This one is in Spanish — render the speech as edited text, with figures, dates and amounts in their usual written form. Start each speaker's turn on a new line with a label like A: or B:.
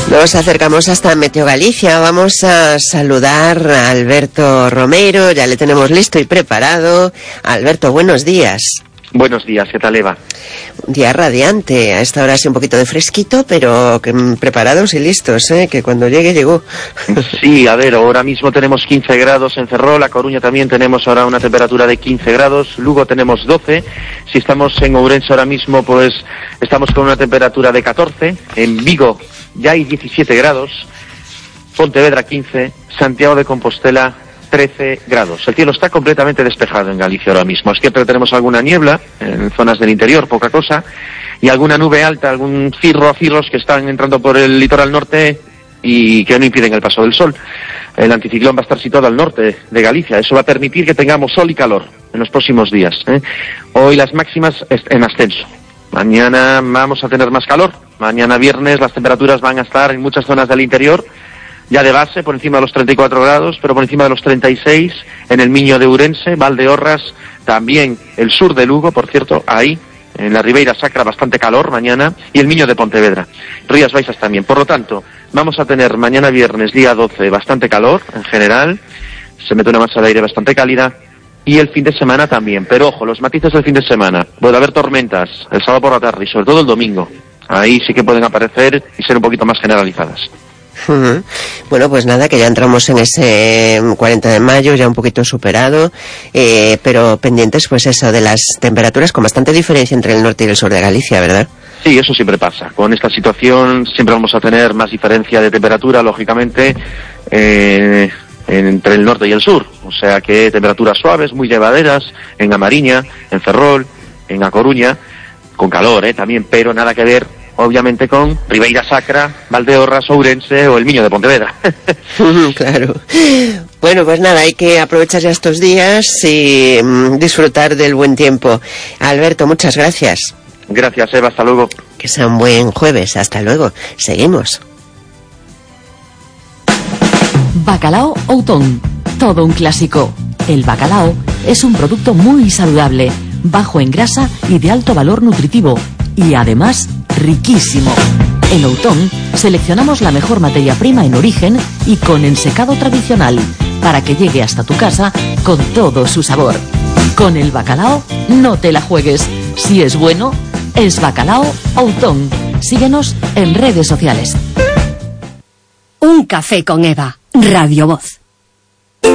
A: Nos acercamos hasta Meteo Galicia. Vamos a saludar a Alberto Romero. Ya le tenemos listo y preparado. Alberto, buenos días.
B: Buenos días, ¿qué tal, Eva?
A: Un día radiante. A esta hora sí un poquito de fresquito, pero preparados y listos, que cuando llegue, llegó.
B: Sí, a ver, ahora mismo tenemos 15 grados en Ferrol, A Coruña también tenemos ahora una temperatura de 15 grados, Lugo tenemos 12, si estamos en Ourense ahora mismo, pues estamos con una temperatura de 14, en Vigo ya hay 17 grados, Pontevedra 15, Santiago de Compostela 13 grados. El cielo está completamente despejado en Galicia ahora mismo. Es cierto que tenemos alguna niebla en zonas del interior, poca cosa, y alguna nube alta, algún cirro a cirros que están entrando por el litoral norte y que no impiden el paso del sol. El anticiclón va a estar situado al norte de Galicia. Eso va a permitir que tengamos sol y calor en los próximos días. Hoy las máximas en ascenso. Mañana vamos a tener más calor. Mañana viernes las temperaturas van a estar en muchas zonas del interior ya de base por encima de los 34 grados, pero por encima de los 36 en el Miño de Ourense, Valdeorras, también el sur de Lugo, por cierto, ahí en la Ribeira Sacra bastante calor mañana, y el Miño de Pontevedra, Rías Baixas también. Por lo tanto, vamos a tener mañana viernes, día 12, bastante calor en general, se mete una masa de aire bastante cálida, y el fin de semana también. Pero ojo, los matices del fin de semana, puede haber tormentas el sábado por la tarde y sobre todo el domingo, ahí sí que pueden aparecer y ser un poquito más generalizadas.
A: Bueno, pues nada, que ya entramos en ese 40 de mayo, ya un poquito superado, pero pendientes pues eso de las temperaturas con bastante diferencia entre el norte y el sur de Galicia, ¿verdad?
B: Sí, eso siempre pasa. Con esta situación siempre vamos a tener más diferencia de temperatura, lógicamente, entre el norte y el sur. O sea que temperaturas suaves, muy llevaderas, en A Mariña, en Ferrol, en A Coruña, con calor, también, pero nada que ver obviamente con Ribeira Sacra, Valdeorras, Ourense o el Miño de Pontevedra.
A: Claro. Bueno, pues nada, hay que aprovechar ya estos días y disfrutar del buen tiempo. Alberto, muchas gracias.
B: Gracias, Eva, hasta luego.
A: Que sea un buen jueves, hasta luego. Seguimos.
C: Bacalao Outón, todo un clásico. El bacalao es un producto muy saludable, bajo en grasa y de alto valor nutritivo, y además riquísimo. En Outón seleccionamos la mejor materia prima en origen y con ensecado tradicional para que llegue hasta tu casa con todo su sabor. Con el bacalao no te la juegues. Si es bueno, es Bacalao Outón. Síguenos en redes sociales.
D: Un café con Eva, Radio Voz.